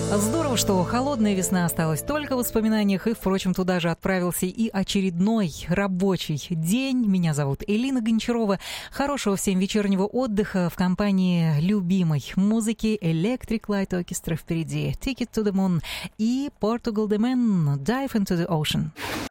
Здорово, что холодная весна осталась только в воспоминаниях, и, впрочем, туда же отправился и очередной рабочий день. Меня зовут Элина Гончарова. Хорошего всем вечернего отдыха в компании любимой музыки. Electric Light Orchestra впереди, Ticket to the Moon и Portugal the Man, Dive into the Ocean.